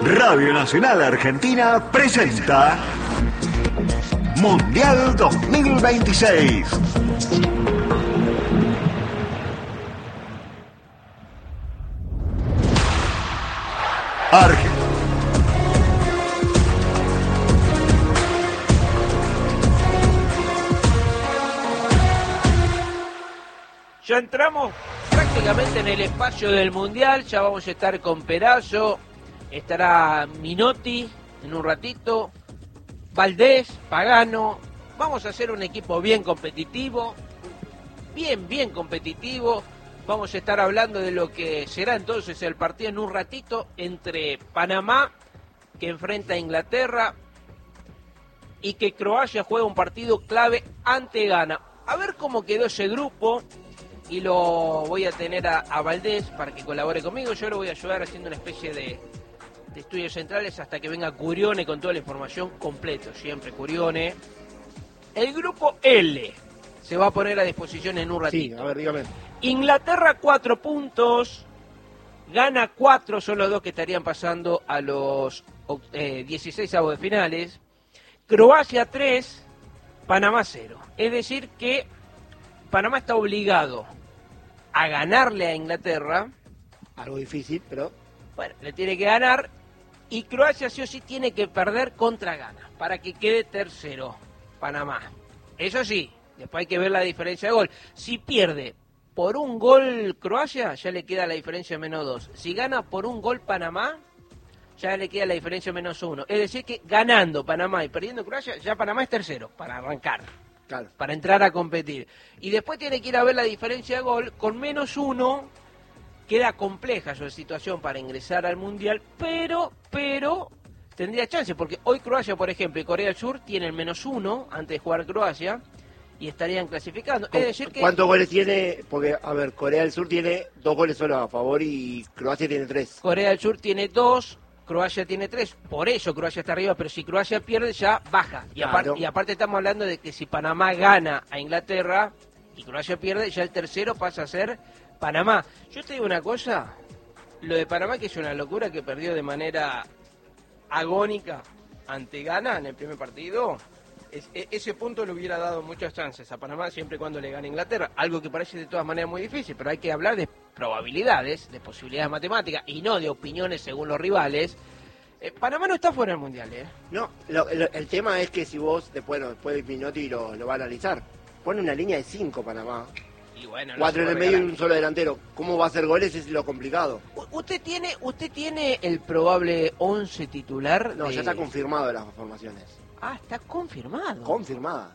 Radio Nacional Argentina presenta Mundial 2026. Ya entramos prácticamente en el espacio del Mundial, ya vamos a estar con Perazo, estará Minotti en un ratito, Valdés, Pagano, vamos a hacer un equipo bien competitivo, bien competitivo, vamos a estar hablando de lo que será entonces el partido en un ratito entre Panamá, que enfrenta a Inglaterra, y que Croacia juega un partido clave ante Ghana. A ver cómo quedó ese grupo. Y lo voy a tener a Valdés para que colabore conmigo. Yo lo voy a ayudar haciendo una especie de estudios centrales hasta que venga Curione con toda la información completa. Siempre Curione. El grupo L se va a poner a disposición en un ratito. Sí, a ver, dígame. Inglaterra 4 puntos. Ghana 4, son los dos que estarían pasando a los 16avos de finales. Croacia 3, Panamá 0. Es decir que Panamá está obligado a ganarle a Inglaterra. Algo difícil, pero... Bueno, le tiene que ganar. Y Croacia sí o sí tiene que perder contra Ghana para que quede tercero Panamá. Eso sí, después hay que ver la diferencia de gol. Si pierde por un gol Croacia, ya le queda la diferencia de -2. Si gana por un gol Panamá, ya le queda la diferencia de -1. Es decir que ganando Panamá y perdiendo Croacia, ya Panamá es tercero para arrancar. Claro. Para entrar a competir. Y después tiene que ir a ver la diferencia de gol. Con -1 queda compleja su situación para ingresar al Mundial, pero tendría chance, porque hoy Croacia, por ejemplo, y Corea del Sur tienen -1 antes de jugar Croacia y estarían clasificando. Es decir que... ¿Cuántos goles tiene? Porque, a ver, Corea del Sur tiene 2 goles solo a favor y Croacia tiene 3. Corea del Sur tiene 2, Croacia tiene 3, por eso Croacia está arriba, pero si Croacia pierde ya baja. Y, Claro. aparte estamos hablando de que si Panamá gana a Inglaterra y Croacia pierde, ya el tercero pasa a ser Panamá. Yo te digo una cosa, lo de Panamá que es una locura, que perdió de manera agónica ante Ghana en el primer partido. Ese punto le hubiera dado muchas chances a Panamá siempre y cuando le gane Inglaterra, algo que parece de todas maneras muy difícil, pero hay que hablar de probabilidades, de posibilidades matemáticas y no de opiniones según los rivales. Panamá no está fuera del Mundial, ¿eh? No, el tema es que si vos, después Minotti lo va a analizar, pone una línea de 5 Panamá, Y bueno, 4 en el medio y un solo delantero. ¿Cómo va a hacer goles? Es lo complicado. ¿Usted tiene el probable 11 titular? No, ya está confirmado las formaciones. Ah, está confirmado. Confirmadas.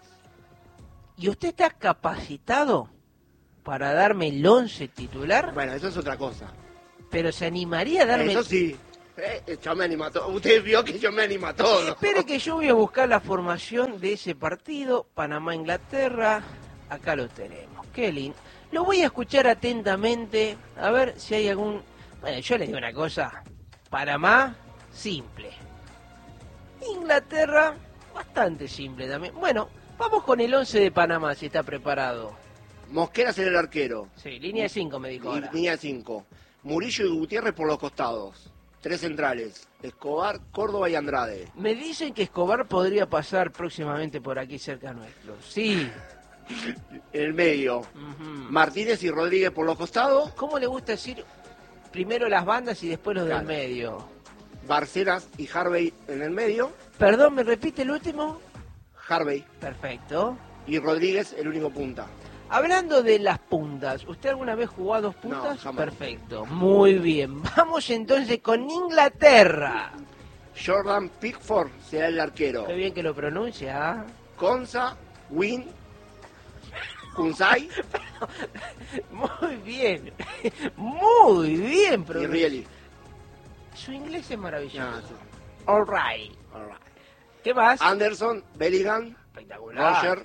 ¿Y usted está capacitado para darme el 11 titular? Bueno, eso es otra cosa. Pero se animaría a darme... Eso sí. Yo me animo a todo. Usted vio que yo me animo a todo. Espere que yo voy a buscar la formación de ese partido. Panamá-Inglaterra. Acá lo tenemos. Qué lindo. Lo voy a escuchar atentamente. A ver si hay algún... Bueno, yo le digo una cosa. Panamá, simple. Inglaterra, bastante simple también. Bueno, vamos con el 11 de Panamá, si está preparado. Mosquera será el arquero. Sí, línea de 5 me dijo ahora. Línea 5. Murillo y Gutiérrez por los costados. 3 centrales. Escobar, Córdoba y Andrade. Me dicen que Escobar podría pasar próximamente por aquí cerca nuestro. Sí. En el medio. Uh-huh. Martínez y Rodríguez por los costados. ¿Cómo le gusta decir primero las bandas y después los Claro. del medio? Barcenas y Harvey en el medio. Perdón, ¿me repite el último? Harvey Perfecto. y Rodríguez el único punta. Hablando de las puntas, ¿usted alguna vez jugó a 2 puntas? No, jamás. Perfecto, muy bien. Vamos entonces con Inglaterra. Jordan Pickford será el arquero. Qué bien que lo pronuncia. Konsa, Win, Kunzai Muy bien, muy bien. y Rieli. Su inglés es maravilloso. Ah, sí. All right. All right. ¿Qué más? Anderson, Bellingham, Espectacular. Roger,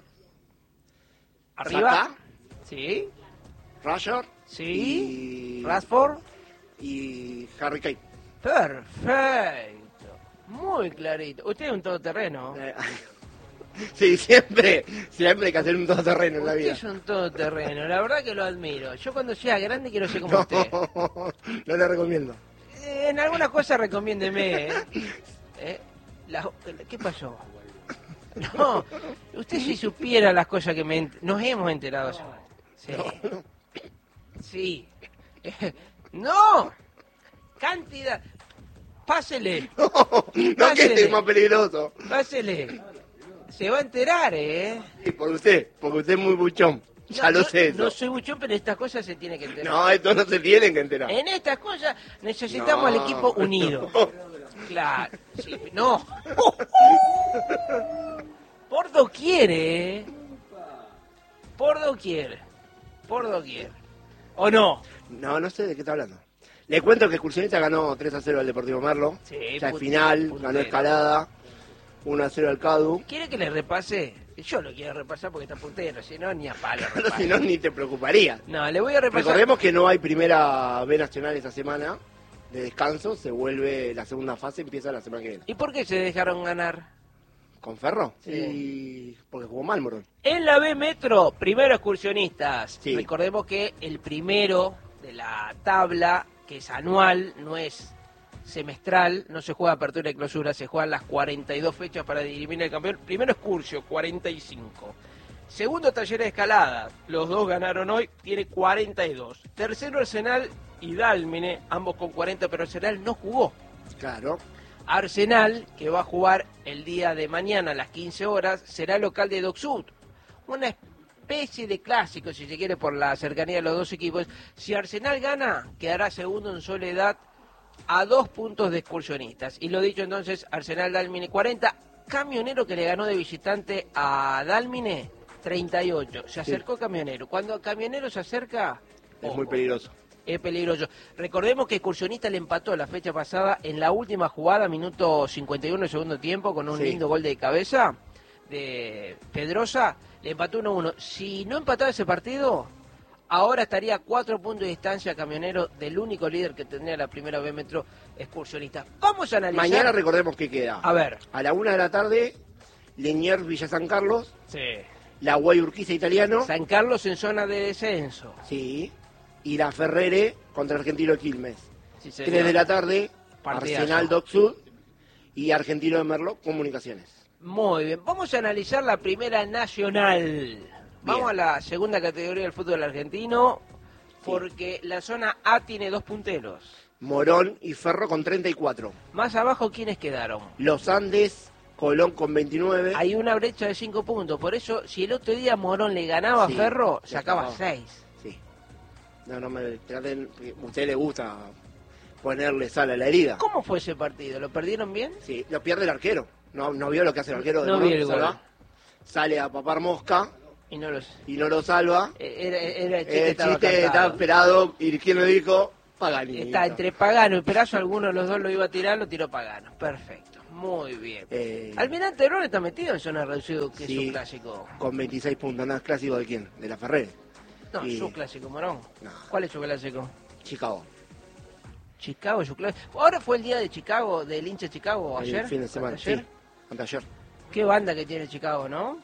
Arriba. Saka, Sí. Roger Sí. y Rashford. y Harry Kane. Perfecto. Muy clarito. Usted es un todoterreno. Sí, siempre hay que hacer un todoterreno en la Usted vida. es un todoterreno. La verdad que lo admiro. Yo cuando sea grande quiero ser como usted. No le recomiendo. En algunas cosas recomiéndeme, ¿Qué pasó? No, usted si supiera las cosas que nos hemos enterado. Sí. Sí. No. Cantidad. Pásele. No, que este es más peligroso. Pásele. Se va a enterar, Sí, porque usted es muy buchón. Ya lo sé eso. No soy buchón, pero estas cosas se tienen que enterar. No, esto no se tienen que enterar. En estas cosas necesitamos al equipo unido. Claro. Sí, no. Por doquier, Por doquier. ¿O no? No sé de qué está hablando. Le cuento que Excursionista ganó 3-0 al Deportivo Merlo. Sí, ya es final, ganó Escalada. 1-0 al Cadu. ¿Quiere que le repase? Yo lo quiero repasar porque está puntero, si no, ni a palo. Si no, ni te preocuparía. No, le voy a repasar. Recordemos que no hay primera B nacional esta semana de descanso, se vuelve la segunda fase, empieza la semana que viene. ¿Y por qué se dejaron ganar? ¿Con Ferro? Sí. Y porque jugó mal, Morón. En la B Metro, primero Excursionistas. Sí. Recordemos que el primero de la tabla, que es anual, no es semestral, no se juega apertura y clausura, se juegan las 42 fechas para dirimir el campeón. Primero Excursio, 45. Segundo Talleres de Escalada, los dos ganaron hoy, tiene 42. Tercero Arsenal y Dálmine, ambos con 40, pero Arsenal no jugó. Claro. Arsenal, que va a jugar el día de mañana a las 15 horas, será local de Dock Sud. Una especie de clásico, si se quiere, por la cercanía de los dos equipos. Si Arsenal gana, quedará segundo en soledad a 2 puntos de Excursionistas. Y lo dicho entonces, Arsenal Dálmine 40, Camionero que le ganó de visitante a Dálmine 38. Se acercó Camionero. Cuando Camionero se acerca, Es muy peligroso. Es peligroso. Recordemos que Excursionista le empató la fecha pasada en la última jugada, minuto 51 del segundo tiempo, con un lindo gol de cabeza de Pedrosa. Le empató 1-1. Si no empataba ese partido, ahora estaría a 4 puntos de distancia Camionero del único líder que tendría la primera B Metro Excursionista. Vamos a analizar. Mañana recordemos que queda. A ver. A la 1 de la tarde, Liniers Villa San Carlos. Sí. La Guay Urquiza Italiano. San Carlos en zona de descenso. Sí. Y la Ferrere contra Argentino Quilmes. Sí, 3 de la tarde, Partidazo. Arsenal Dock Sud y Argentino de Merlo, Comunicaciones. Muy bien, vamos a analizar la primera nacional. Vamos a la segunda categoría del fútbol argentino, porque la zona A tiene 2 punteros. Morón y Ferro con 34. Más abajo, ¿quiénes quedaron? Los Andes, Colón con 29. Hay una brecha de 5 puntos, por eso si el otro día Morón le ganaba a Ferro, le sacaba sacaba. 6. Sí. No me traten, a usted le gusta ponerle sal a la herida. ¿Cómo fue ese partido? ¿Lo perdieron bien? Sí, lo pierde el arquero. No vio lo que hace el arquero de No Morón, vi el gol. salva. Sale a papar mosca Y no los... y no lo salva. Era el chiste, El chiste está cantado. esperado. ¿Y quién lo dijo? Paganini. Está entre Pagano y Perazo, alguno de los dos lo iba a tirar, lo tiró Pagano. Perfecto, muy bien. Almirante Brown está metido en zona reducida, que es sí, su clásico. Con 26 puntos. ¿No es clásico de quién? ¿De la Ferrere? No, Sí. su clásico, Morón. No. ¿Cuál es su clásico? Chicago. Chicago, su clásico. Ahora fue el día de Chicago, del hincha de Chicago, ayer. El fin de semana. ¿Ayer? Sí, anteayer. Qué banda que tiene Chicago, ¿no?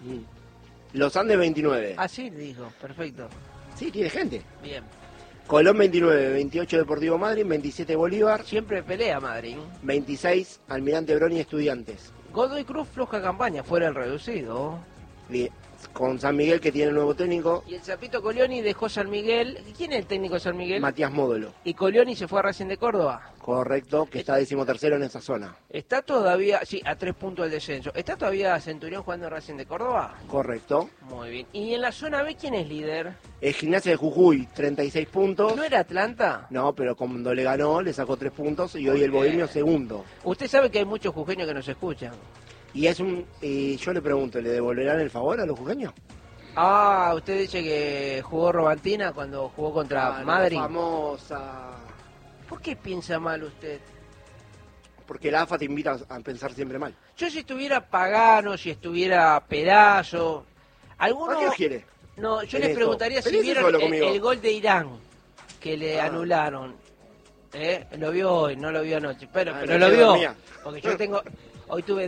Los Andes 29. Así dijo, perfecto. Sí, tiene gente. Bien. Colón 29, 28 Deportivo Madrid, 27 Bolívar, Siempre pelea Madrid. 26 Almirante Brown y Estudiantes. Godoy Cruz, floja campaña, fuera el reducido. Bien. Con San Miguel, que tiene nuevo técnico, Y el Zapito Colioni dejó San Miguel. ¿Quién es el técnico de San Miguel? Matías Módulo. Y Colioni se fue a Racing de Córdoba. Correcto, que está 13º en esa zona. Está todavía, sí, a 3 puntos del descenso. ¿Está todavía Centurión jugando en Racing de Córdoba? Correcto. Muy bien. ¿Y en la zona B quién es líder? El Gimnasia de Jujuy, 36 puntos. ¿No era Atlanta? No, pero cuando le ganó, le sacó 3 puntos y hoy el Bohemio segundo. Usted sabe que hay muchos jujeños que nos escuchan. Y es yo le pregunto, ¿le devolverán el favor a los jujeños? Ah, usted dice que jugó Robantina cuando jugó contra Madrid. Famosa. ¿Por qué piensa mal usted? Porque la AFA te invita a pensar siempre mal. Yo si estuviera Pagano, si estuviera Pedazo, ¿alguno? ¿A qué quiere? No, yo En les esto. preguntaría si Peleese vieron solo el conmigo. gol de Irán que le anularon. Lo vio hoy, no lo vio anoche. Pero Anoche lo vio. dormía. Porque yo tengo, hoy tuve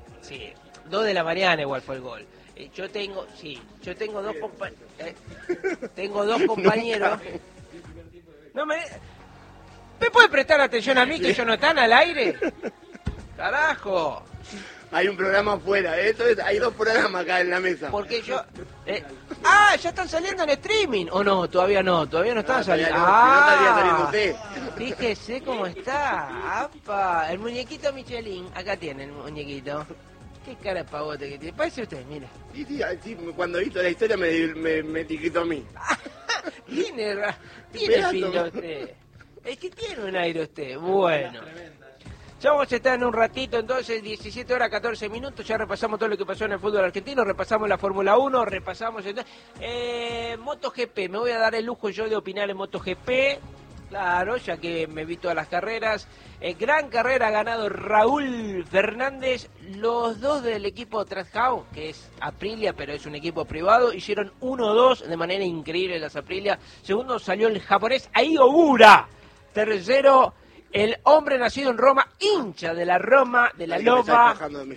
2 de la mañana igual fue el gol. Yo tengo 2 compañeros. Tengo 2 compañeros. No me... ¿Me puede prestar atención a mí que yo no están al aire? ¡Carajo! Hay un programa afuera, entonces hay 2 programas acá en la mesa. Porque yo... ya están saliendo en streaming. ¿O no? Todavía no están saliendo. Si no estaría saliendo usted. Fíjese cómo está. ¡Apa! El muñequito Michelin. Acá tiene el muñequito. Qué cara de pavote que tiene. Parece usted, mire. Sí, cuando he visto la historia me etiquetó a mí. Tiene pinta usted. Es que tiene un aire usted. Bueno. Ya vamos a estar en un ratito, entonces, 17 horas 14 minutos, ya repasamos todo lo que pasó en el fútbol argentino, repasamos la Fórmula 1, repasamos... MotoGP, me voy a dar el lujo yo de opinar en MotoGP, claro, ya que me vi todas las carreras. Gran carrera ha ganado Raúl Fernández, los dos del equipo Trascao, que es Aprilia, pero es un equipo privado, hicieron 1-2 de manera increíble las Aprilia. Segundo salió el japonés Ai Ogura, tercero... El hombre nacido en Roma, hincha de la Roma, de la Loba,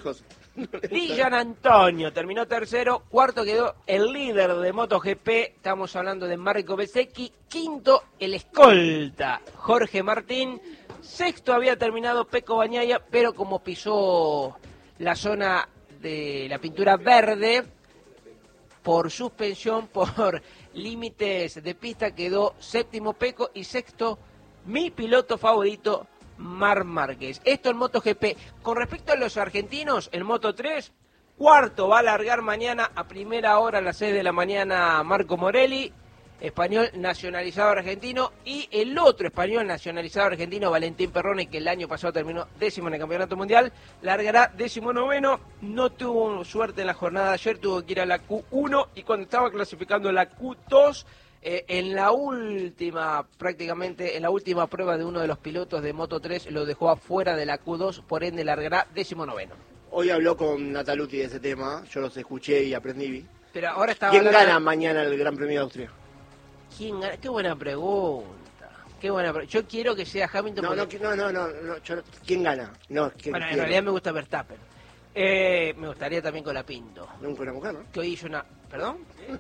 Gian Antonio, terminó tercero. Cuarto quedó el líder de MotoGP, estamos hablando de Marco Bezzecchi. Quinto, el escolta, Jorge Martín. Sexto había terminado Pecco Bagnaia, pero como pisó la zona de la pintura verde, por suspensión, por límites de pista, quedó séptimo Pecco y sexto mi piloto favorito, Marc Márquez. Esto en MotoGP. Con respecto a los argentinos, el Moto3, cuarto va a largar mañana a primera hora a las 6 de la mañana Marco Morelli, español nacionalizado argentino, y el otro español nacionalizado argentino, Valentín Perrone, que el año pasado terminó 10º en el Campeonato Mundial, largará 19º. No tuvo suerte en la jornada de ayer, tuvo que ir a la Q1 y cuando estaba clasificando la Q2, en la última prueba de uno de los pilotos de Moto3 lo dejó afuera de la Q2, por ende largará 19º. Hoy habló con Nataluti de ese tema, yo los escuché y aprendí. Pero ahora estaba ¿Quién gana mañana el Gran Premio de Austria? ¿Quién gana? Qué buena pregunta. Yo quiero que sea Hamilton. No, ¿quién gana? Bueno, en realidad me gusta Verstappen. Me gustaría también con la Pinto. Nunca una mujer, ¿no? Que hoy hizo una... ¿Perdón?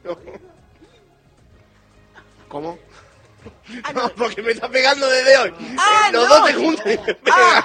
¿Cómo? No, porque me está pegando desde hoy. Los no. dos se juntan y me pegan.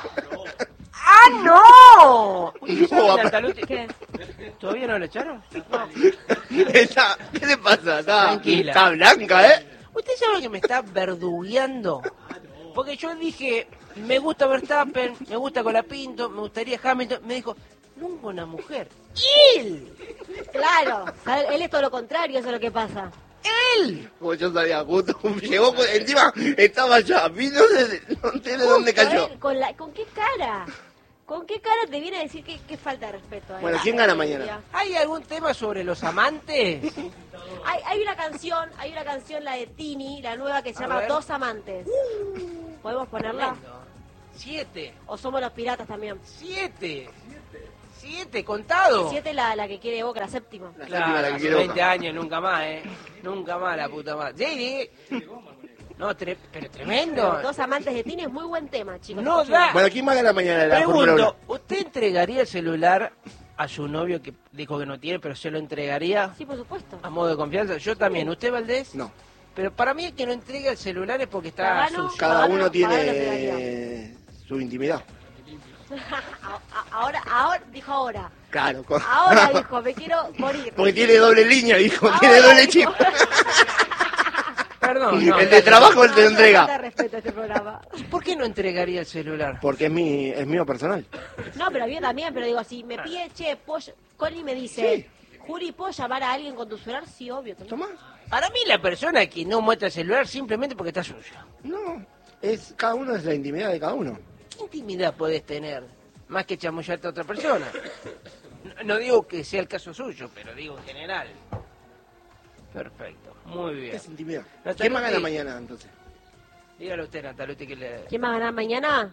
¡No! ¿Qué? ¿Todavía no lo echaron? No. ¿Qué le pasa? Tranquila. Está blanca, ¿eh? ¿Usted sabe que me está verdugueando? Porque yo dije, me gusta Verstappen, me gusta Colapinto, me gustaría Hamilton. Me dijo, nunca una mujer. ¡Él! Claro, él es todo lo contrario, eso es lo que pasa. ¡Él! Pues yo sabía, justo llegó, encima estaba allá, vino no sé de dónde cayó. ¿Con qué cara? ¿Con qué cara te viene a decir que falta de respeto? Bueno, ¿quién gana mañana? ¿Hay algún tema sobre los amantes? Hay una canción, la de Tini, la nueva que se llama Dos Amantes. ¿Podemos ponerla? 7. ¿O somos los piratas también? 7 contado. 7 la que quiere Boca, la séptima. Claro, la que quiere 20 Boca. Años, nunca más, nunca más, la puta madre. Sí. No, pero tremendo. Pero Dos Amantes de Tini es muy buen tema, chicos. No da. Bueno, ¿quién va a ganar mañana la Fórmula 1? Pregunto, ¿usted entregaría el celular a su novio que dijo que no tiene, pero se lo entregaría? Sí, por supuesto. A modo de confianza. Yo también. ¿Usted, Valdés? No. Pero para mí el que no entrega el celular es porque está sucio. Cada uno tiene su intimidad. Ahora, dijo ahora. Claro. Ahora dijo, me quiero morir. Porque tiene doble línea, dijo, tiene doble chip. Perdón, no. El de trabajo él te lo entrega. No respeto este programa. ¿Y por qué no entregaría el celular? Porque es mío personal. No, pero yo también, pero digo, si me pide, Connie me dice, Juri, ¿puedo llamar a alguien con tu celular? Sí, obvio. Tomás. Para mí la persona que no muestra el celular simplemente porque está sucio. No, cada uno es la intimidad de cada uno. ¿Qué intimidad podés tener? Más que chamullarte a otra persona. No digo que sea el caso suyo, pero digo en general. Perfecto, muy bien. ¿Qué es intimidad? Nataluti, ¿Quién va a ganar mañana, entonces? Dígalo usted, Nataluti, que le... ¿Quién va a ganar mañana?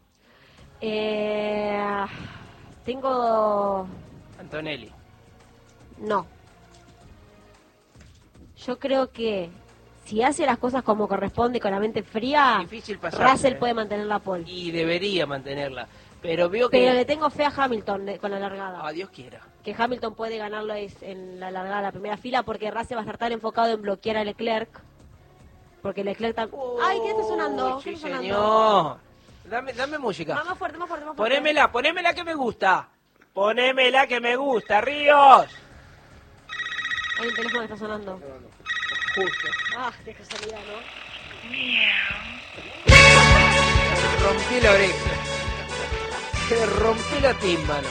Tengo... Antonelli. No. Yo creo que si hace las cosas como corresponde, con la mente fría, difícil pasar, Russell puede mantener la pole. Y debería mantenerla. Pero veo que... Pero le tengo fe a Hamilton con la largada. Dios quiera. Que Hamilton puede ganarlo en la largada, la primera fila, porque Russell va a estar tan enfocado en bloquear a Leclerc. porque Leclerc también... ¡Ay, qué está sonando! ¿Qué Sí, está sonando? señor. Dame música. Más fuerte, más fuerte, más fuerte. Ponémela que me gusta. Ponémela que me gusta, Ríos. Hay un teléfono que está sonando. Justo. Ah, qué casualidad, ¿no? Rompí la oreja. Se rompí la tímpano.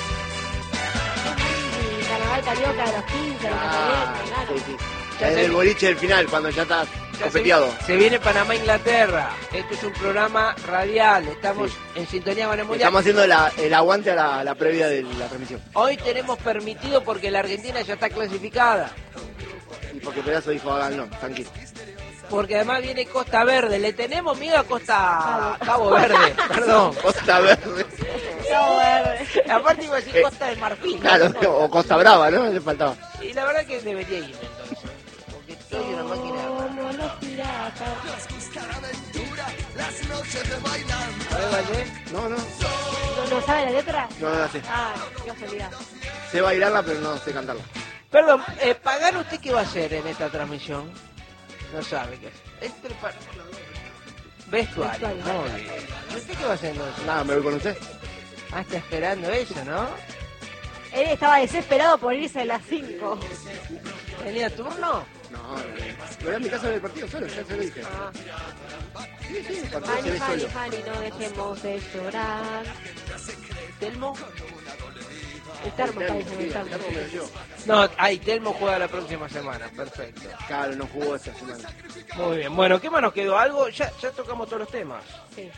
Y carnaval carioca de los 15, los catalanes, claro. Sí, sí. Ya Es se- el boliche del final, cuando ya estás Ya copeteado. se viene Panamá-Inglaterra. Esto es un programa radial. Estamos en sintonía con el Mundial. Estamos haciendo el aguante a la previa de la transmisión. Hoy tenemos permitido porque la Argentina ya está clasificada. Y porque Pedazo dijo, háganlo, tranquilo. Porque además viene Costa Verde. Le tenemos miedo a Cabo Verde. Perdón. Costa Verde. Cabo Verde. Aparte iba a decir Costa de Marfil. Claro, o Costa Brava, ¿no? Le faltaba. Y la verdad que debería irme entonces. Porque soy una máquina. Como los piratas. A ver, Valdés. No, ¿No sabe la letra? no la sé. Ah, qué casualidad. Sé bailarla, pero no sé cantarla. Perdón, ¿Pagar usted qué va a hacer en esta transmisión? No sabe qué es. Vestuario. Vestuario. Muy bien. ¿Y usted qué va a hacer entonces? Nada, me voy con usted. Ah, está esperando eso, ¿no? Él estaba desesperado por irse a las 5. ¿Tenía turno? No, voy a mi casa del partido solo, ya se lo dije. Ah. Sí, sí, el partido se Hani, ve Hani, solo. Hani, no dejemos de llorar. ¿Telmo? El termo está diciendo, el Sí, termo. Telmo me lo llevo. No, ahí Telmo juega la próxima semana. Perfecto. Claro, no jugó esta semana. Muy bien. Bueno, ¿qué más nos quedó? ¿Algo? Ya tocamos todos los temas. Sí.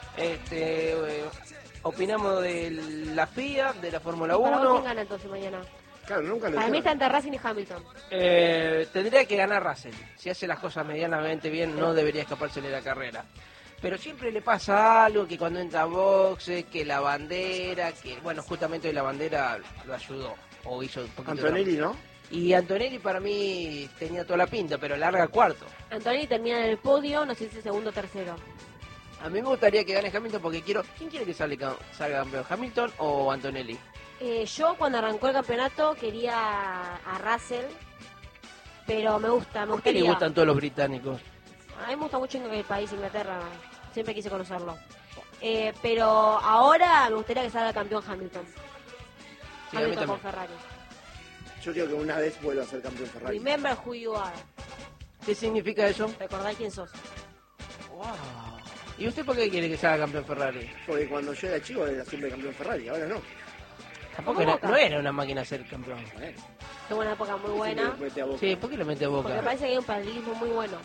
Opinamos de la FIA, de la Fórmula ¿Para vos 1. quién gana entonces mañana? Claro, nunca lo Para mí hicieron. está entre Racing y Hamilton. Tendría que ganar Russell. Si hace las cosas medianamente bien, no debería escapársele la carrera. Pero siempre le pasa algo, que cuando entra a boxe, que la bandera, que bueno, justamente hoy la bandera lo ayudó, o hizo un poquito de Antonelli, ¿no? trampa. Y Antonelli para mí tenía toda la pinta, pero larga cuarto. Antonelli termina en el podio, no sé si es segundo o tercero. A mí me gustaría que gane Hamilton porque quiero... ¿Quién quiere que salga campeón? ¿Hamilton o Antonelli? Yo cuando arrancó el campeonato quería a Russell, pero me ¿Por qué le gustaría. gustan todos los británicos? A mí me gusta mucho el país, Inglaterra, siempre quise conocerlo. Pero ahora me gustaría que salga campeón Hamilton. Sí, a mí Hamilton con también. Ferrari. Yo quiero que una vez vuelva a ser campeón Ferrari. Remember who you are. ¿Qué significa eso? Recordá quién sos. Wow. ¿Y usted por qué quiere que salga campeón Ferrari? Porque cuando yo era chico era siempre campeón Ferrari, ahora no. Tampoco ¿Cómo era, Boca? no era una máquina ser campeón. Bueno, Tuvo una época muy buena. mete a Boca. Sí, ¿por qué lo mete a Porque me Boca? parece que hay un paralelismo muy bueno.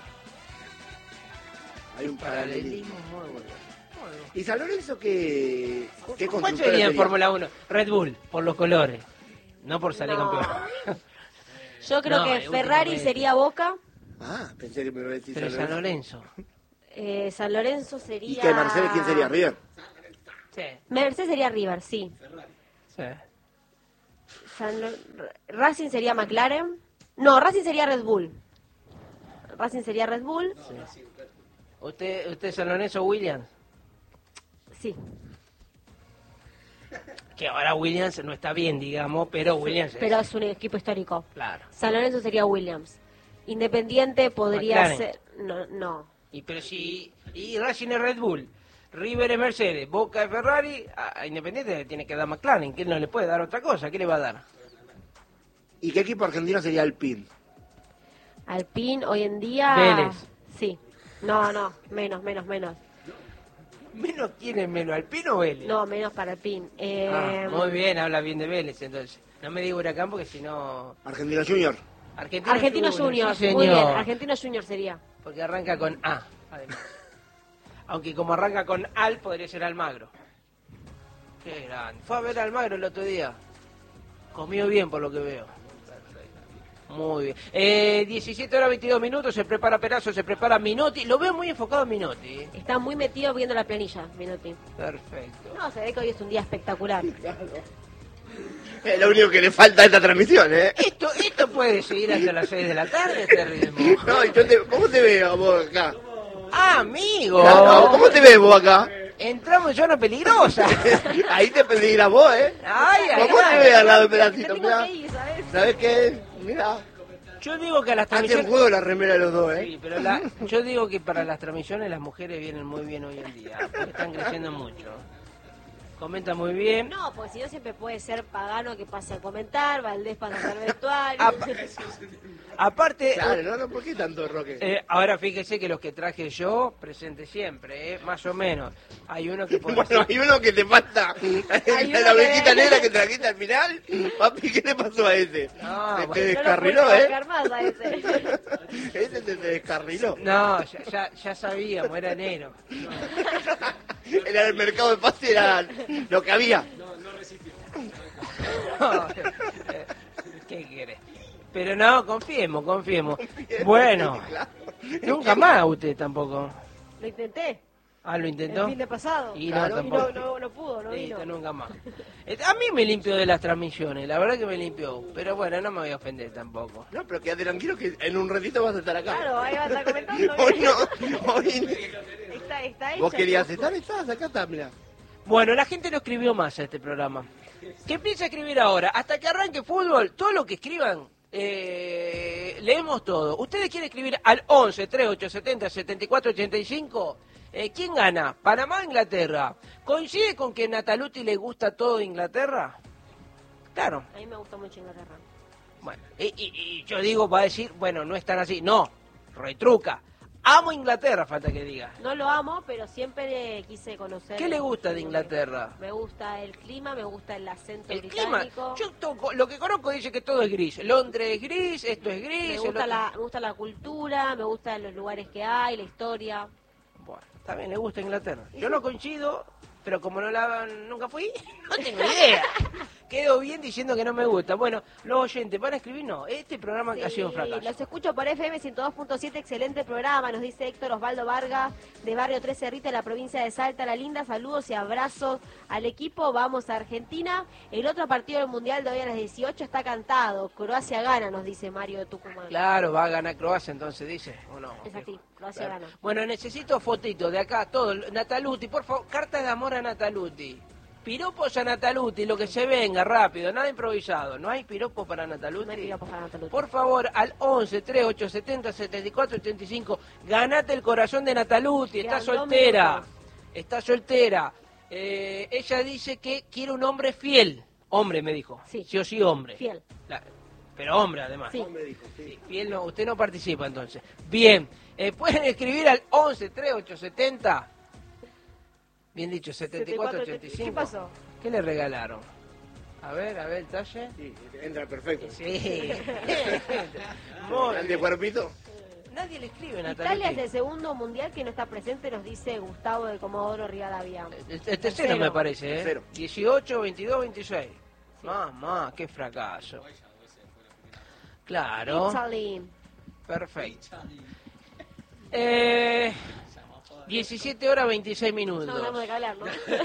Hay un paralelismo. Paralelismo muy bueno. ¿Y San Lorenzo qué ¿Cuál constructora sería en sería? Fórmula 1? Red Bull, por los colores. No por salir No. campeón. Yo creo No, que últimamente. Ferrari sería Boca. Ah, pensé que me iba a decir Pero San Lorenzo. San Lorenzo sería... ¿Y qué, Mercedes quién sería? ¿River? Sí. Mercedes sería River, sí. Sí. Racing sería McLaren. No, Racing sería Red Bull. Racing sería Red Bull. ¿Usted San Lorenzo Williams? Sí. Que ahora Williams no está bien, digamos, pero Williams es... Pero es un equipo histórico. Claro. San Lorenzo sería Williams. Independiente podría McLaren. ser... No. Pero si... Y Racing es Red Bull, River es Mercedes, Boca es Ferrari, a Independiente le tiene que dar McLaren, que él no le puede dar otra cosa, ¿qué le va a dar? ¿Y qué equipo argentino sería Alpine? Alpine hoy en día... Vélez. Sí. No, menos. ¿Menos quién es menos, Alpino o Vélez? No, menos para Alpine. Muy bien, habla bien de Vélez, entonces. No me digo Huracán porque si no... Argentino Junior. Argentino Junior, sí, muy bien. señor. Argentino Junior sería. Porque arranca con A, además. Aunque como arranca con Al, podría ser Almagro. Qué grande. Fue a ver a Almagro el otro día. Comió bien por lo que veo. Muy bien. 17 horas 22 minutos, se prepara Perazo, se prepara Minotti. Lo veo muy enfocado en Minotti. Está muy metido viendo la planilla, Minotti. Perfecto. No, se ve que hoy es un día espectacular. Es lo único que le falta a esta transmisión, ¿eh? Esto puede seguir hasta las 6 de la tarde, este ritmo. No, y ¿cómo te veo vos acá? ¡Ah, amigo! Claro, ¿cómo te ves vos acá? Entramos en zona peligrosa. Ahí te peligras vos, ¿eh? Ay, ¿Cómo te ves al lado del pedacito? Me tengo Mirá. que ir, ¿sabes? ¿Sabes qué? Mira. Yo digo que a las Hacen transmisiones... juego la remera de los dos, ¿eh? Sí, pero yo digo que para las transmisiones las mujeres vienen muy bien hoy en día, porque están creciendo mucho. Comenta muy bien. No, porque si no siempre puede ser Pagano que pase a comentar, Valdés pasa a ser vestuario. Aparte, Claro, no, ¿por qué tanto Roque? ahora fíjese que los que traje yo, presente siempre, más o menos. Hay uno que puede Bueno, hay uno que te falta. Hay uno La que- ovejita negra que trajiste al final. Papi, ¿qué le pasó a ese? No, te bueno. descarriló, no lo pude ¿eh? bancar más a ese. Ese te descarriló. No, ya sabíamos, era enero. Era el mercado de pase, era lo que había. No, ¿qué querés? Pero no, confiemos. Bueno, Claro. nunca más usted tampoco. Lo intenté Ah, ¿lo el intentó? fin de pasado. Y Claro, no, tampoco. no pudo, no Listo, vino. nunca más. A mí me limpió de las transmisiones, la verdad que me limpió. Pero bueno, no me voy a ofender tampoco. No, pero quédate tranquilo que en un ratito vas a estar acá. Claro, ahí va a estar comentando. Hoy no, hoy Está hecho. vos querías estar, estás, acá está, mirá. Bueno, la gente no escribió más a este programa. Que empiece a escribir ahora. Hasta que arranque fútbol, todo lo que escriban, leemos todo. ¿Ustedes quieren escribir al 11 3870 74 85? ¿Quién gana? ¿Panamá o Inglaterra? ¿Coincide con que Nataluti le gusta todo de Inglaterra? Claro. A mí me gusta mucho Inglaterra. Bueno, y yo digo, va a decir, bueno, no es tan así. No, retruca. Amo Inglaterra, falta que diga. No lo amo, pero siempre quise conocer. ¿Qué le gusta de Inglaterra? Me gusta el clima, me gusta el acento El clima, británico. lo que conozco dice que todo es gris. Londres es gris, esto es gris. Me el gusta, otro- me gusta la cultura, me gustan los lugares que hay, la historia. Bueno, también le gusta Inglaterra. Yo no coincido, pero como nunca fui, no tengo idea. Quedo bien diciendo que no me gusta. Bueno, los oyentes, ¿van a escribir? No, este programa ha sido un fracaso. Los escucho por FM 102.7, excelente programa, nos dice Héctor Osvaldo Vargas, de Barrio 13 Rita, la provincia de Salta, la linda, saludos y abrazos al equipo, vamos a Argentina. El otro partido del Mundial de hoy a las 18 está cantado, Croacia gana, nos dice Mario de Tucumán. Claro, va a ganar Croacia, entonces dice, ¿o no? Es así, Croacia Claro. gana. Bueno, necesito fotitos de acá, todo. Nataluti, por favor, cartas de amor a Nataluti. Piropos a Nataluti, lo que se venga, rápido, nada improvisado. ¿No hay piropos para Nataluti? No hay piropos para Nataluti. Por favor, al 11 3870 74 85, ganate el corazón de Nataluti, está Quedan 2 soltera. minutos. Está soltera. Ella dice que quiere un hombre fiel. Hombre, me dijo. Sí. Sí o sí, hombre. Fiel. Pero hombre, además. Sí. Me dijo, sí. Sí, fiel no, usted no participa entonces. Bien, pueden escribir al 11 3870. Bien dicho, 74 85. ¿Qué pasó? ¿Qué le regalaron? A ver, el talle. Sí, entra perfecto. Sí. Muy Grande bien. cuerpito. Nadie le escribe, Italia es Natalia. el segundo mundial que no está presente, nos dice Gustavo de Comodoro Rivadavia. El tercero Tercero. me parece, ¿eh? Tercero. 18, 22, 26. Mamá, qué fracaso. Claro, Italy. perfecto. 17 horas 26 minutos. No hablamos de qué hablar, ¿no?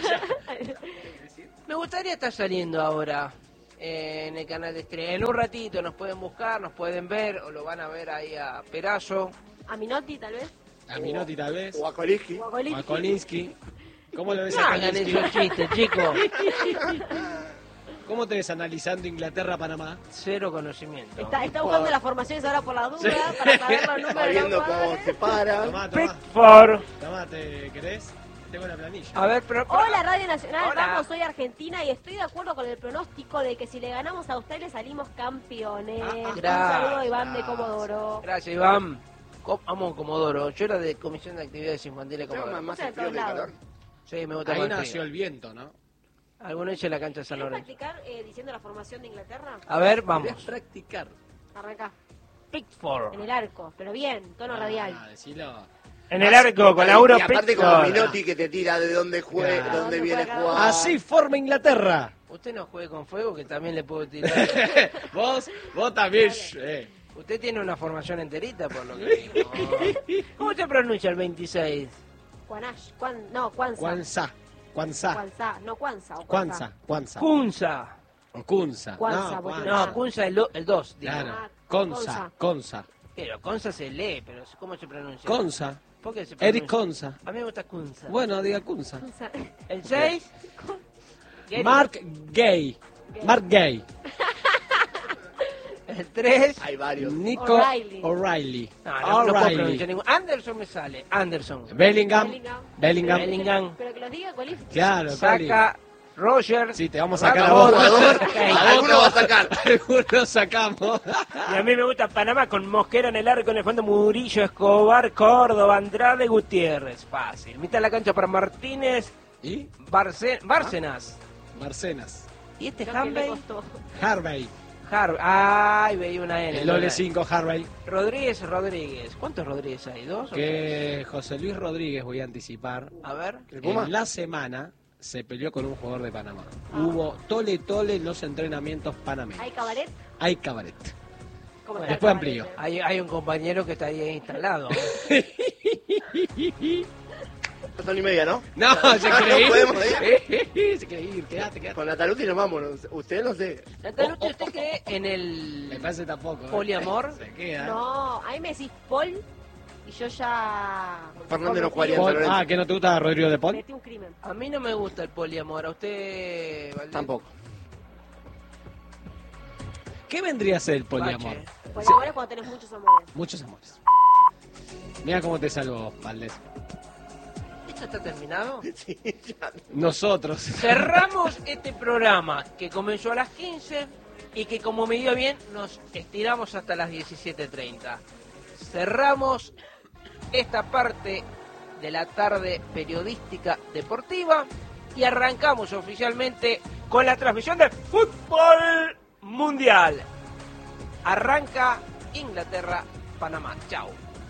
Me gustaría estar saliendo ahora en el canal de estrella. En un ratito nos pueden buscar, nos pueden ver o lo van a ver ahí a Perazo. A Minotti, tal vez. A Minotti tal vez. O a Koliski. O a O Colitti. a Kolinsky. ¿Cómo lo ves No a hagan Kolinsky? esos chistes, chicos. ¿Cómo te ves analizando Inglaterra-Panamá? Cero conocimiento. Está buscando las formaciones ahora por la duda, para saber los números Está de viendo los cómo jugadores. se paran. Tomá, Pickford. tomá, ¿te querés? Tengo la planilla. A ver, pero... Hola Radio Nacional, Hola. vamos, soy Argentina y estoy de acuerdo con el pronóstico de que si le ganamos a Australia salimos campeones. Un Gracias. saludo a Iván de Comodoro. Gracias, Iván. Amo Comodoro. Yo era de Comisión de Actividades Infantiles No, Comodoro. más de el frío todos que el lados. calor. Sí, me gusta Ahí más nació frío. el viento, ¿no? Alguno dice la cancha de San ¿Querés Lorenzo. practicar diciendo la formación de Inglaterra? A ver, Querés vamos. practicar. Arranca. Pickford. En el arco, pero bien, tono radial. Decilo. En el arco con Lauro Y aparte como Pickford. Minotti que te tira de dónde juega, Claro. dónde ¿Dónde viene juega? jugando. Así forma Inglaterra. Usted no juegue con fuego que también le puedo tirar. Vos también. Usted tiene una formación enterita por lo que dijo. ¿Cómo se pronuncia el 26? Quanash, no, Kwanzaa. Kwanzaa. Kwanzaa. Kwanzaa, no Kwanzaa. o Kwanzaa. Kwanzaa. Kunza. O Kunza. Kwanzaa, No, porque Kwanzaa. No, Kunza el 2, digo. Claro. Ah, Konza. Konza. Pero Konza se lee, pero ¿cómo se pronuncia? Konza. ¿Por qué se Eric pronuncia? Konza. A mí me gusta Kunza. Bueno, diga Kunza. Kwanzaa. ¿El 6? Mark Gay. Mark Gay. El 3. Hay varios. Nico O'Reilly. No puedo pronunciar ningún. Anderson me sale. Anderson. Bellingham. Bellingham. Pero que los diga Colín. Claro, Saca. Rogers. Sí, te vamos a sacar a vos. Alguno va a sacar. Algunos sacamos. Y a mí me gusta Panamá con Mosquera en el arco, en el fondo Murillo, Escobar, Córdoba, Andrade, Gutiérrez. Fácil. Mitad de la cancha para Martínez. ¿Y? Bárcenas. Marcenas. ¿Y este Lo que me Hanbey? costó. Harvey. Ay, veía una N. El Ole 5 Harvey. Rodríguez. ¿Cuántos Rodríguez hay? ¿2? Que José Luis Rodríguez, voy a anticipar. A ver. En la semana se peleó con un jugador de Panamá. Hubo tole en los entrenamientos panameños. ¿Hay cabaret? Hay cabaret. ¿Cómo está Después el cabaret? amplío. Hay un compañero que está ahí instalado. 2:30, ¿no? No, se quiere ir. No podemos Se quiere ir, quédate. Con Nataluti nos vamos. Usted no sé. Natalucci, ¿usted cree en el Me parece tampoco. poliamor? Se queda. No, ahí me decís Paul y yo ya... Fernández no jugaría Paul- en San Lorenzo. ¿que no te gusta Rodrigo de Paul? Metí un crimen. A mí no me gusta el poliamor. ¿A usted, Valdés? Tampoco. ¿Qué vendría a ser el poliamor? Bache. Pues ahora es cuando tenés muchos amores. Muchos amores. Mira cómo te salvo, Valdés. ¿Esto está terminado? Sí, ya. Nosotros. Cerramos este programa que comenzó a las 15 y que, como me dio bien, nos estiramos hasta las 17:30. Cerramos esta parte de la tarde periodística deportiva y arrancamos oficialmente con la transmisión de Fútbol Mundial. Arranca Inglaterra-Panamá. Chao.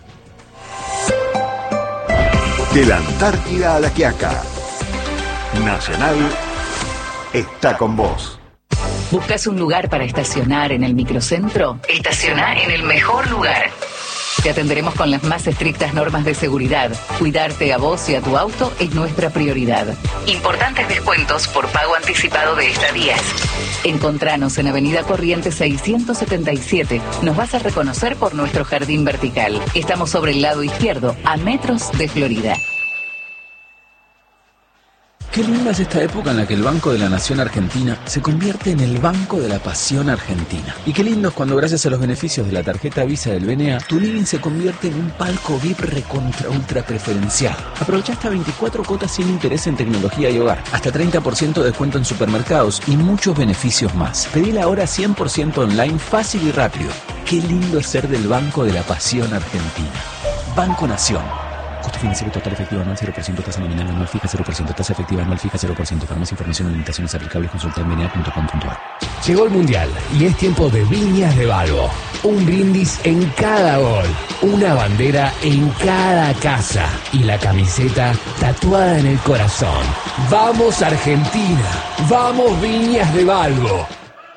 De la Antártida a la Quiaca. Nacional está con vos. ¿Buscas un lugar para estacionar en el microcentro? Estaciona en el mejor lugar. Te atenderemos con las más estrictas normas de seguridad. Cuidarte a vos y a tu auto es nuestra prioridad. Importantes descuentos por pago anticipado de estadías. Encontranos en Avenida Corrientes 677. Nos vas a reconocer por nuestro jardín vertical. Estamos sobre el lado izquierdo, a metros de Florida. Qué linda es esta época en la que el Banco de la Nación Argentina se convierte en el Banco de la Pasión Argentina. Y qué lindo es cuando, gracias a los beneficios de la tarjeta Visa del BNA, tu living se convierte en un palco VIP recontra ultra preferencial. Aprovecha hasta 24 cuotas sin interés en tecnología y hogar, hasta 30% de descuento en supermercados y muchos beneficios más. Pedila ahora 100% online, fácil y rápido. Qué lindo es ser del Banco de la Pasión Argentina. Banco Nación. Costo financiero total efectivo anual 0%, tasa nominal anual fija 0%, tasa efectiva anual fija 0%. Para más información o limitaciones aplicables consulta en bna.com.ar. Llegó el Mundial y es tiempo de Viñas de Valvo. Un brindis en cada gol, una bandera en cada casa y la camiseta tatuada en el corazón. ¡Vamos Argentina! ¡Vamos Viñas de Valvo!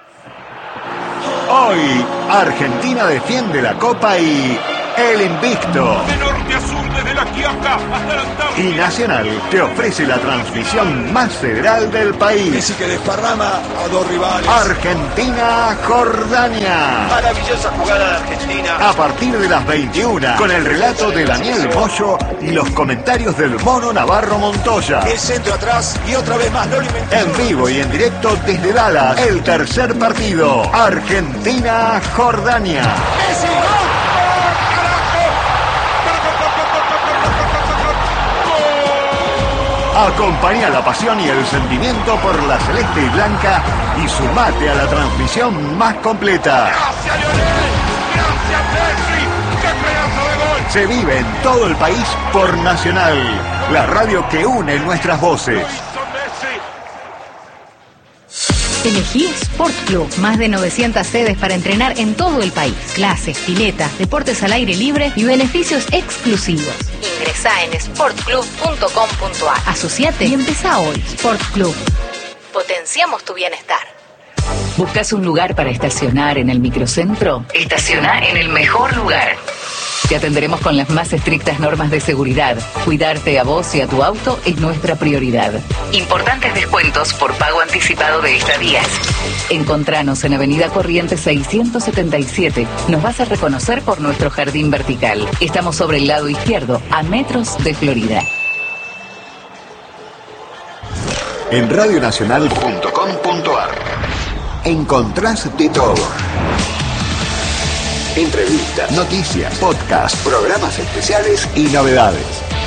Hoy, Argentina defiende la Copa y el invicto. De norte a sur, desde la Quiaca hasta la Antártida. Y Nacional te ofrece la transmisión más federal del país. Messi que desparrama a dos rivales. Argentina-Jordania. Maravillosa jugada de Argentina. A partir de las 21, con el relato de Daniel Moyo y los comentarios del Mono Navarro Montoya. El centro atrás y otra vez más, no lo inventó. En vivo y en directo desde Dallas, el tercer partido. Argentina-Jordania. Messi, ¡gol! Acompaña la pasión y el sentimiento por la celeste y blanca y sumate a la transmisión más completa. ¡Gracias, Lionel! ¡Gracias, Messi! ¡Qué pedazo de gol! Se vive en todo el país por Nacional, la radio que une nuestras voces. Elegí Sport Club. Más de 900 sedes para entrenar en todo el país. Clases, piletas, deportes al aire libre y beneficios exclusivos. Ingresá en sportclub.com.ar. Asociate y empezá hoy. Sport Club. Potenciamos tu bienestar. ¿Buscas un lugar para estacionar en el microcentro? Estaciona en el mejor lugar. Te atenderemos con las más estrictas normas de seguridad. Cuidarte a vos y a tu auto es nuestra prioridad. Importantes descuentos por pago anticipado de estadías. Encontranos en Avenida Corrientes 677. Nos vas a reconocer por nuestro jardín vertical. Estamos sobre el lado izquierdo, a metros de Florida. En radionacional.com.ar encontrás de todo. entrevistas, noticias, podcasts, programas especiales y novedades.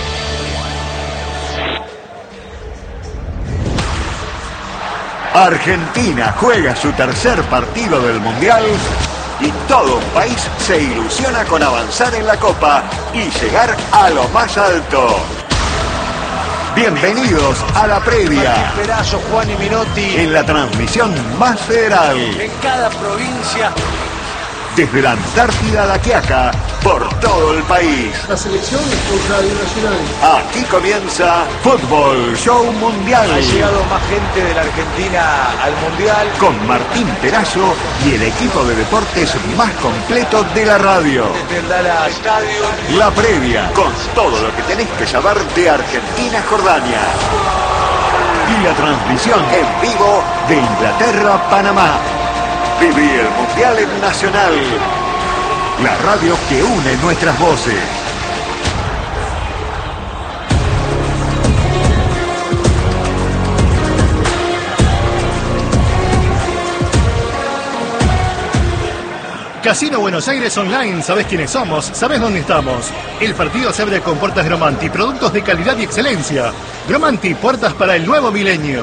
Argentina juega su tercer partido del Mundial y todo un país se ilusiona con avanzar en la Copa y llegar a lo más alto. Bienvenidos a la previa. Martín Perazzo, Juan y Minotti. En la transmisión más federal. En cada provincia. Desde la Antártida a la Quiaca, por todo el país. La selección es por Radio Nacional. Aquí comienza Fútbol Show Mundial. Ha llegado más gente de la Argentina al Mundial. Con Martín Perazzo y el equipo de deportes más completo de la radio. Desde el Dallas Stadium. La previa, con todo lo que tenés que saber de Argentina-Jordania. Y la transmisión en vivo de Inglaterra-Panamá. Viví el Mundial en Nacional, la radio que une nuestras voces. Casino Buenos Aires Online, ¿sabés quiénes somos? ¿Sabés dónde estamos? El partido se abre con puertas Gromanti, productos de calidad y excelencia. Gromanti, puertas para el nuevo milenio.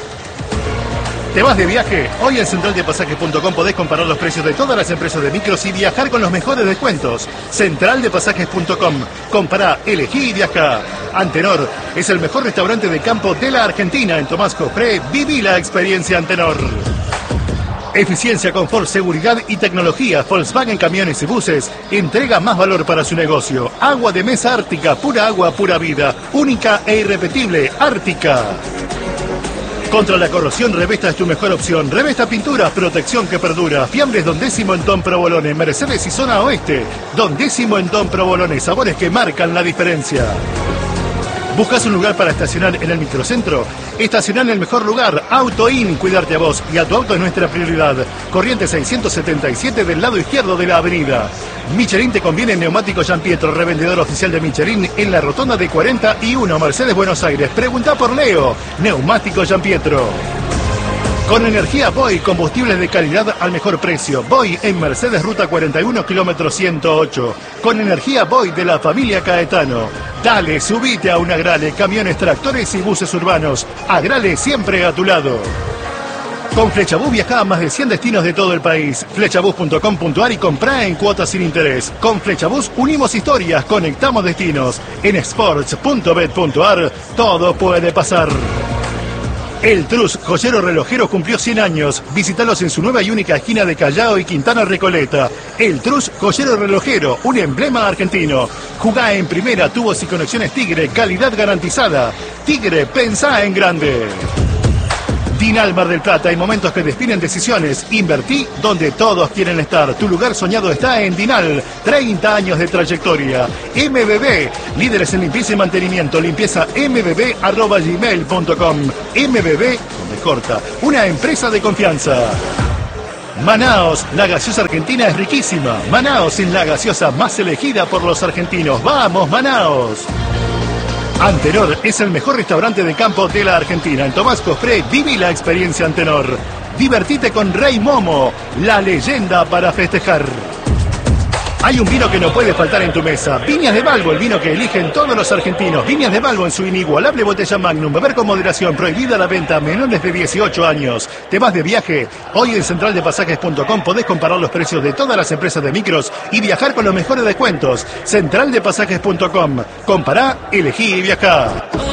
¿Te vas de viaje? Hoy en centraldepasajes.com podés comparar los precios de todas las empresas de micros y viajar con los mejores descuentos. Centraldepasajes.com. Compará, elegí y viajá. Antenor es el mejor restaurante de campo de la Argentina. En Tomás Cofré, viví la experiencia Antenor. Eficiencia, confort, seguridad y tecnología. Volkswagen Camiones y Buses entrega más valor para su negocio. Agua de mesa Ártica, pura agua, pura vida. Única e irrepetible, Ártica. Contra la corrosión, Revesta es tu mejor opción. Revesta Pinturas, protección que perdura. Fiambres Don Décimo en Don Provolone, Mercedes y Zona Oeste. Don Décimo en Don Provolone, sabores que marcan la diferencia. ¿Buscas un lugar para estacionar en el microcentro? Estacionar en el mejor lugar, Auto In, cuidarte a vos y a tu auto es nuestra prioridad. Corriente 677 del lado izquierdo de la avenida. Michelin te conviene Neumático Gianpietro, revendedor oficial de Michelin en la rotonda de 41, Mercedes, Buenos Aires. Pregunta por Leo, Neumático Gianpietro. Con energía Boy, combustibles de calidad al mejor precio. Boy en Mercedes, ruta 41, kilómetro 108. Con energía Boy de la familia Caetano. Dale, subite a un Agrale, camiones, tractores y buses urbanos. Agrale siempre a tu lado. Con Flechabús viajá a más de 100 destinos de todo el país. Flechabús.com.ar y comprá en cuotas sin interés. Con Flechabús unimos historias, conectamos destinos. En sports.bet.ar todo puede pasar. El Trus, joyero relojero, cumplió 100 años. Visítalos en su nueva y única esquina de Callao y Quintana Recoleta. El Trus, joyero relojero, un emblema argentino. Jugá en primera, tubos y conexiones Tigre, calidad garantizada. Tigre, pensá en grande. Dinal Mar del Plata, hay momentos que definen decisiones. Invertí donde todos quieren estar. Tu lugar soñado está en Dinal. 30 años de trayectoria. MBB, líderes en limpieza y mantenimiento. Limpieza mbb@gmail.com. MBB, donde corta, una empresa de confianza. Manaos, la gaseosa argentina es riquísima. Manaos es la gaseosa más elegida por los argentinos. ¡Vamos, Manaos! Antenor es el mejor restaurante de campo de la Argentina. En Tomás Cofré, viví la experiencia Antenor. Divertite con Rey Momo, la leyenda para festejar. Hay un vino que no puede faltar en tu mesa. Viñas de Balbo, el vino que eligen todos los argentinos. Viñas de Balbo en su inigualable botella Magnum. Beber con moderación, prohibida la venta a menores de 18 años. ¿Te vas de viaje? Hoy en centraldepasajes.com podés comparar los precios de todas las empresas de micros y viajar con los mejores descuentos. Centraldepasajes.com. Compará, elegí y viajá.